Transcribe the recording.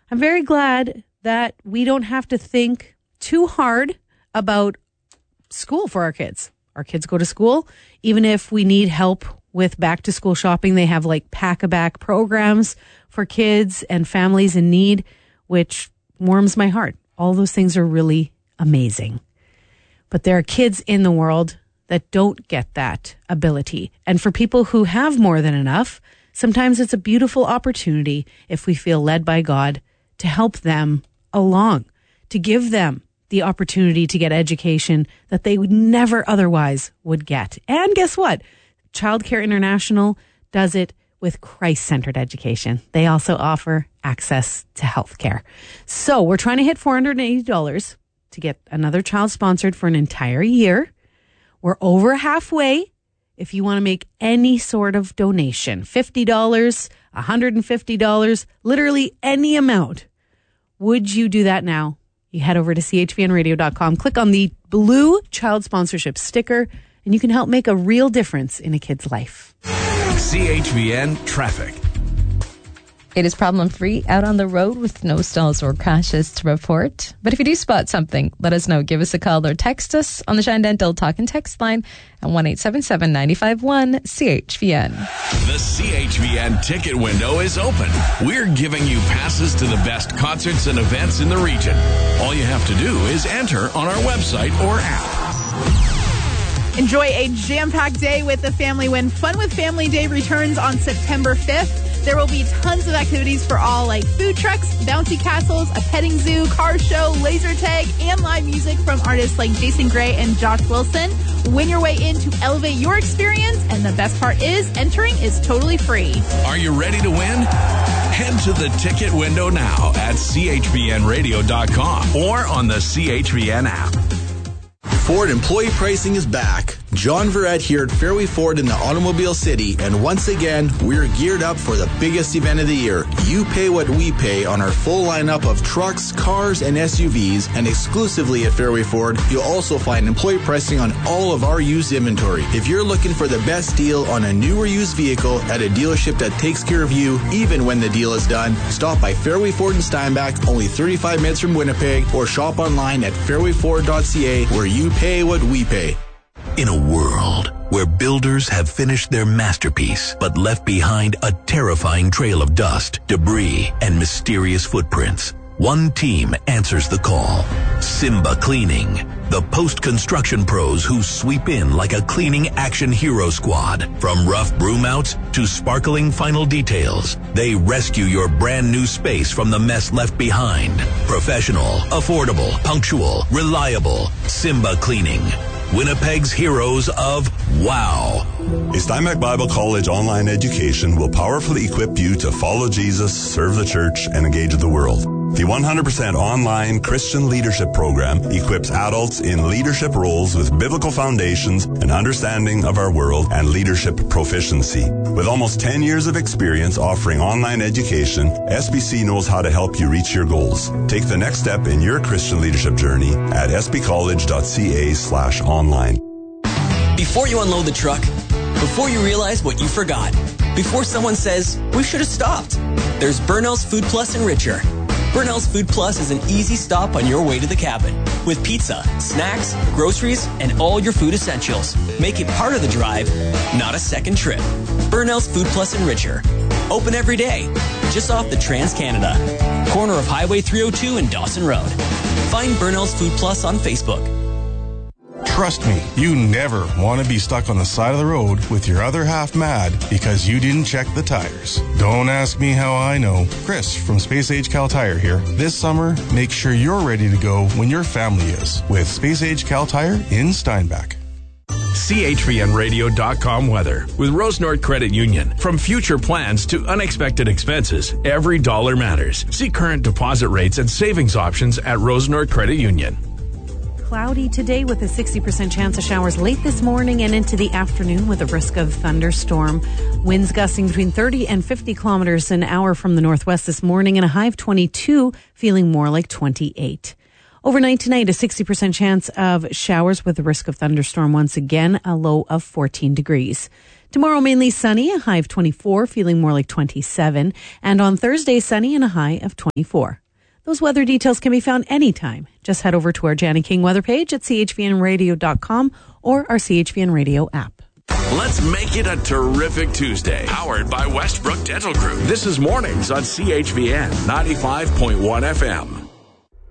I'm very glad that we don't have to think too hard about school for our kids. Our kids go to school. Even if we need help with back to school shopping, they have like pack-a-back programs for kids and families in need, which warms my heart. All those things are really amazing. But there are kids in the world that don't get that ability. And for people who have more than enough, sometimes it's a beautiful opportunity, if we feel led by God, to help them along, to give them the opportunity to get education that they would never otherwise would get. And guess what? Childcare International does it with Christ-centered education. They also offer access to healthcare. So we're trying to hit $480 to get another child sponsored for an entire year. We're over halfway. If you want to make any sort of donation, $50, $150, literally any amount, would you do that now? You head over to chvnradio.com, click on the blue child sponsorship sticker, and you can help make a real difference in a kid's life. CHVN Traffic. It is problem-free out on the road with no stalls or crashes to report. But if you do spot something, let us know. Give us a call or text us on the Shine Dental Talk and Text line at 1-877-951-CHVN. The CHVN ticket window is open. We're giving you passes to the best concerts and events in the region. All you have to do is enter on our website or app. Enjoy a jam-packed day with the family when Fun with Family Day returns on September 5th. There will be tons of activities for all, like food trucks, bouncy castles, a petting zoo, car show, laser tag, and live music from artists like Jason Gray and Josh Wilson. Win your way in to elevate your experience, and the best part is, entering is totally free. Are you ready to win? Head to the ticket window now at chvnradio.com or on the CHVN app. Ford employee pricing is back. John Verrett here at Fairway Ford in the Automobile City, and once again, we're geared up for the biggest event of the year. You pay what we pay on our full lineup of trucks, cars, and SUVs, and exclusively at Fairway Ford, you'll also find employee pricing on all of our used inventory. If you're looking for the best deal on a new or used vehicle at a dealership that takes care of you, even when the deal is done, stop by Fairway Ford in Steinbach, only 35 minutes from Winnipeg, or shop online at fairwayford.ca, where you pay what we pay. In a world where builders have finished their masterpiece but left behind a terrifying trail of dust, debris, and mysterious footprints, one team answers the call. Simba Cleaning, the post-construction pros who sweep in like a cleaning action hero squad. From rough broom outs to sparkling final details, they rescue your brand new space from the mess left behind. Professional, affordable, punctual, reliable. Simba Cleaning. Winnipeg's heroes of wow. A Steinbach Bible College online education will powerfully equip you to follow Jesus, serve the church, and engage the world. The 100% online Christian leadership program equips adults in leadership roles with biblical foundations and understanding of our world and leadership proficiency. With almost 10 years of experience offering online education, SBC knows how to help you reach your goals. Take the next step in your Christian leadership journey at sbcollege.ca/online. Before you unload the truck, before you realize what you forgot, before someone says, we should have stopped, there's Burnell's Food Plus and Richer. Burnell's Food Plus is an easy stop on your way to the cabin with pizza, snacks, groceries, and all your food essentials. Make it part of the drive, not a second trip. Burnell's Food Plus and Richer. Open every day, just off the Trans-Canada. Corner of Highway 302 and Dawson Road. Find Burnell's Food Plus on Facebook. Trust me, you never want to be stuck on the side of the road with your other half mad because you didn't check the tires. Don't ask me how I know. Chris from Space Age Cal Tire here. This summer, make sure you're ready to go when your family is with Space Age Cal Tire in Steinbach. CHVNradio.com weather with Rose North Credit Union. From future plans to unexpected expenses, every dollar matters. See current deposit rates and savings options at Rose North Credit Union. Cloudy today with a 60% chance of showers late this morning and into the afternoon with a risk of thunderstorm. Winds gusting between 30 and 50 kilometers an hour from the northwest this morning and a high of 22, feeling more like 28. Overnight tonight, a 60% chance of showers with a risk of thunderstorm once again, a low of 14 degrees. Tomorrow, mainly sunny, a high of 24, feeling more like 27. And on Thursday, sunny and a high of 24. Those weather details can be found anytime. Just head over to our Jana King weather page at chvnradio.com or our CHVN Radio app. Let's make it a terrific Tuesday. Powered by Westbrook Dental Group. This is Mornings on CHVN 95.1 FM.